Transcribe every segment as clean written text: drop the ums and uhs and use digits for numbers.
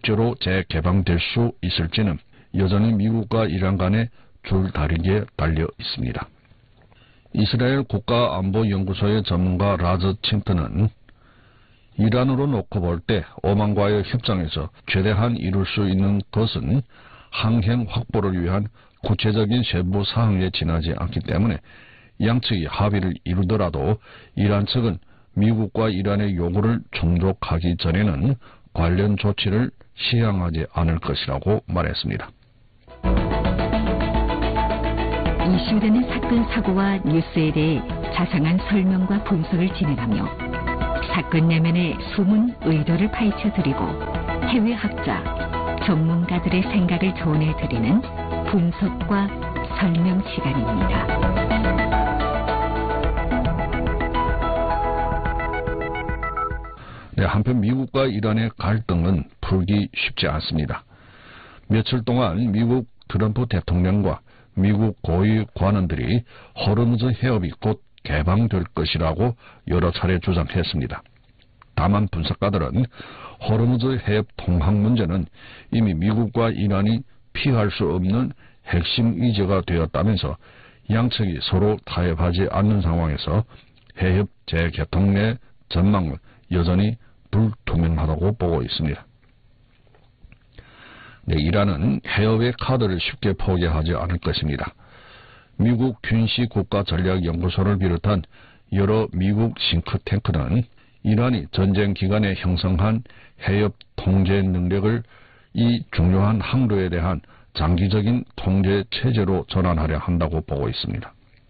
실제로 재개방될 수 있을지는 여전히 미국과 이란 간의 줄다리기에 달려 있습니다. 이스라엘 국가안보연구소의 전문가 라저 칭트는 이란으로 놓고 볼 때 오만과의 협상에서 최대한 이룰 수 있는 것은 항행 확보를 위한 구체적인 세부 사항에 지나지 않기 때문에 양측이 합의를 이루더라도 이란 측은 미국과 이란의 요구를 충족하기 전에는 관련 조치를 시행하지 않을 것이라고 말했습니다. 이슈되는 사건 사고와 뉴스에 대해 자상한 설명과 분석을 진행하며 사건 내면의 숨은 의도를 파헤쳐드리고 해외 학자, 전문가들의 생각을 전해드리는 분석과 설명 시간입니다. 네, 한편 미국과 이란의 갈등은 풀기 쉽지 않습니다. 며칠 동안 미국 트럼프 대통령과 미국 고위 관원들이 호르무즈 해협이 곧 개방될 것이라고 여러 차례 주장했습니다. 다만 분석가들은 호르무즈 해협 통항 문제는 이미 미국과 이란이 피할 수 없는 핵심 의제가 되었다면서 양측이 서로 타협하지 않는 상황에서 해협 재개통의 전망은 여전히 불투명하다고 보고 있습니다. 네, 이란은 해협의 카드를 쉽게 포기하지 않을 것입니다. 미국 퀸시 국가전략연구소를 비롯한 여러 미국 싱크탱크는 이란이 전쟁 기간에 형성한 해협 통제 능력을 이 중요한 항로에 대한 장기적인 통제 체제로 전환하려 한다고 보고 있습니다.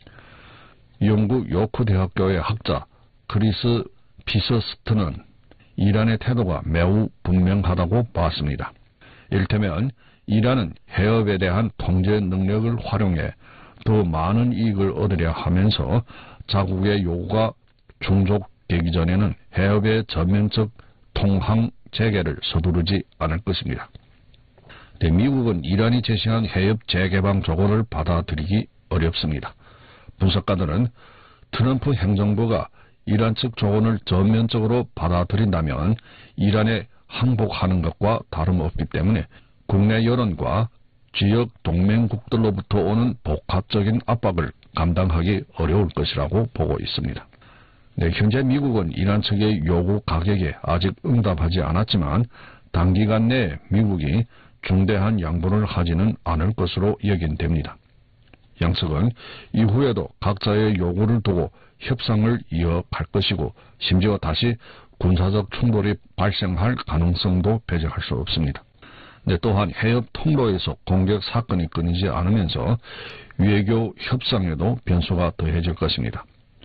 영국 요크 대학교의 학자 크리스 피서스트는 이란의 태도가 매우 분명하다고 봤습니다. 이를테면 이란은 해협에 대한 통제 능력을 활용해 더 많은 이익을 얻으려 하면서 자국의 요구가 충족되기 전에는 해협의 전면적 통항 재개를 서두르지 않을 것입니다. 네, 미국은 이란이 제시한 해협 재개방 조건을 받아들이기 어렵습니다. 분석가들은 트럼프 행정부가 이란 측 조건을 전면적으로 받아들인다면 이란에 항복하는 것과 다름없기 때문에 국내 여론과 지역 동맹국들로부터 오는 복합적인 압박을 감당하기 어려울 것이라고 보고 있습니다. 네, 현재 미국은 이란 측의 요구 가격에 아직 응답하지 않았지만 단기간 내에 미국이 중대한 양보를 하지는 않을 것으로 여긴됩니다. 양측은 이후에도 각자의 요구를 두고 협상을 이어갈 것이고 심지어 다시 군사적 충돌이 발생할 가능성도 배제할 수 없습니다. 네, 또한 해협 통로에서 공격 사건이 끊이지 않으면서 외교 협상에도 변수가 더해질 것입니다.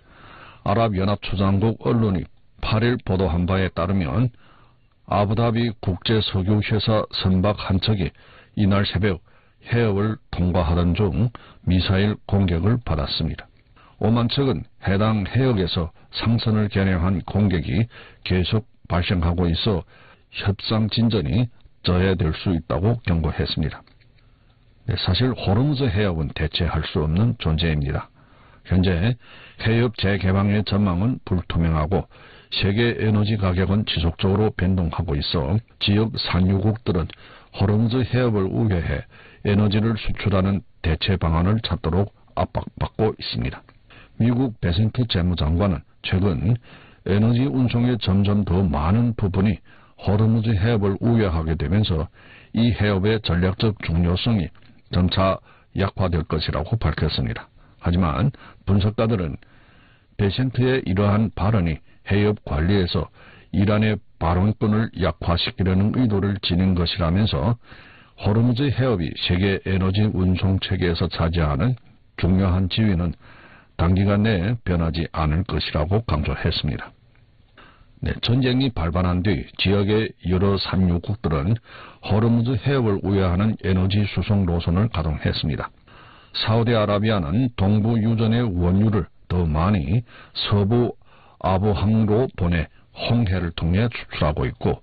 아랍연합초장국 언론이 8일 보도한 바에 따르면 아부다비 국제석유회사 선박 한 척이 이날 새벽 해협을 통과하던 중 미사일 공격을 받았습니다. 오만 측은 해당 해역에서 상선을 겨냥한 공격이 계속 발생하고 있어 협상 진전이 저해될 수 있다고 경고했습니다. 네, 사실 호르무즈 해협은 대체할 수 없는 존재입니다. 현재 해협 재개방의 전망은 불투명하고 세계 에너지 가격은 지속적으로 변동하고 있어 지역 산유국들은 호르무즈 해협을 우회해 에너지를 수출하는 대체 방안을 찾도록 압박받고 있습니다. 미국 베센트 재무장관은 최근 에너지 운송의 점점 더 많은 부분이 호르무즈 해협을 우회하게 되면서 이 해협의 전략적 중요성이 점차 약화될 것이라고 밝혔습니다. 하지만 분석가들은 베센트의 이러한 발언이 해협 관리에서 이란의 발언권을 약화시키려는 의도를 지닌 것이라면서 호르무즈 해협이 세계 에너지 운송 체계에서 차지하는 중요한 지위는 단기간 내에 변하지 않을 것이라고 강조했습니다. 네, 전쟁이 발발한 뒤 지역의 여러 산유국들은 호르무즈 해협을 우회하는 에너지 수송 노선을 가동했습니다. 사우디아라비아는 동부 유전의 원유를 더 많이 서부 아부항로 보내 홍해를 통해 수출하고 있고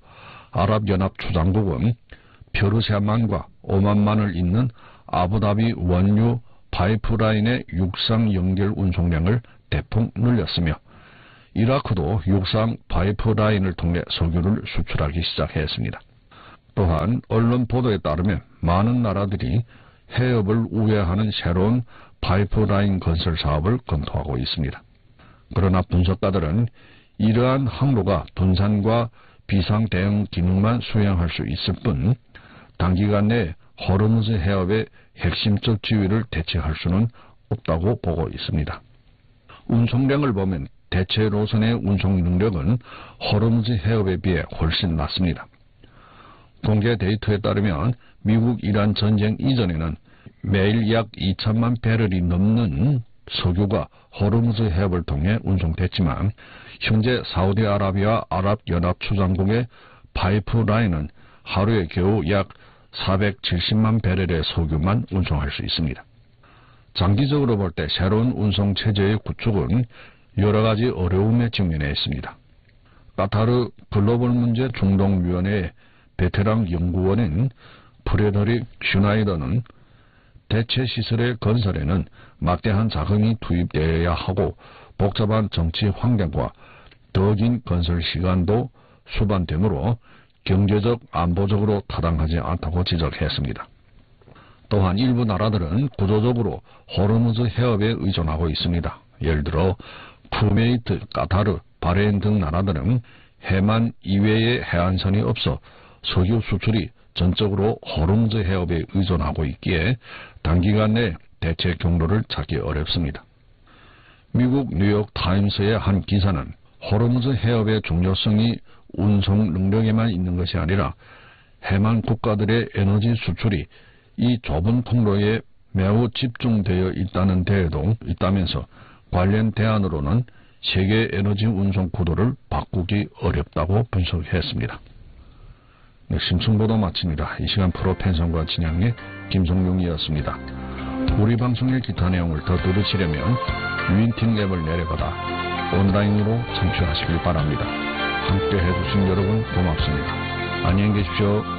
아랍연합초장국은 페르시아만과 오만만을 잇는 아부다비 원유 파이프라인의 육상 연결 운송량을 대폭 늘렸으며 이라크도 육상 파이프라인을 통해 석유를 수출하기 시작했습니다. 또한 언론 보도에 따르면 많은 나라들이 해협을 우회하는 새로운 파이프라인 건설 사업을 검토하고 있습니다. 그러나 분석가들은 이러한 항로가 분산과 비상 대응 기능만 수행할 수 있을 뿐 단기간 내에 호르무즈 해협의 핵심적 지위를 대체할 수는 없다고 보고 있습니다. 운송량을 보면 대체 노선의 운송 능력은 호르무즈 해협에 비해 훨씬 낮습니다. 공개 데이터에 따르면 미국 이란 전쟁 이전에는 매일 약 2천만 배럴이 넘는 석유가 호르무즈 해협을 통해 운송됐지만 현재 사우디아라비아 아랍연합추장국의 파이프라인은 하루에 겨우 약 470만 배럴의 석유만 운송할 수 있습니다. 장기적으로 볼 때 새로운 운송체제의 구축은 여러 가지 어려움에 직면해 있습니다. 카타르 글로벌 문제 중동위원회의 베테랑 연구원인 프레더릭 슈나이더는 대체 시설의 건설에는 막대한 자금이 투입되어야 하고 복잡한 정치 환경과 더 긴 건설 시간도 수반되므로 경제적, 안보적으로 타당하지 않다고 지적했습니다. 또한 일부 나라들은 구조적으로 호르무즈 해협에 의존하고 있습니다. 예를 들어 쿠웨이트, 카타르, 바레인 등 나라들은 해만 이외의 해안선이 없어 석유 수출이 전적으로 호르무즈 해협에 의존하고 있기에 단기간 내 대체 경로를 찾기 어렵습니다. 미국 뉴욕 타임스의 한 기사는 호르무즈 해협의 중요성이 운송 능력에만 있는 것이 아니라 해만 국가들의 에너지 수출이 이 좁은 통로에 매우 집중되어 있다는 데에도 있다면서 관련 대안으로는 세계 에너지 운송 구도를 바꾸기 어렵다고 분석했습니다. 네, 심층보도 마칩니다. 이 시간 프로펜션과 진양의 김성용이었습니다. 우리 방송의 기타 내용을 더 들으시려면 유인팅 앱을 내려받아 온라인으로 청취하시길 바랍니다. 함께 해주신 여러분 고맙습니다. 안녕히 계십시오.